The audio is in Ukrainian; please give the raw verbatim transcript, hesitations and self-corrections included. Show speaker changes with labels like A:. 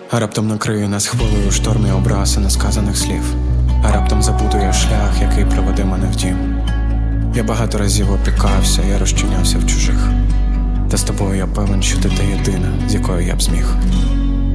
A: А раптом накриє нас хвилею штормі образ і несказаних слів. А раптом забуду я шлях, який приведе мене в дім. Я багато разів опікався, я розчинявся в чужих. Та з тобою я певен, що ти та єдина, з якою я б зміг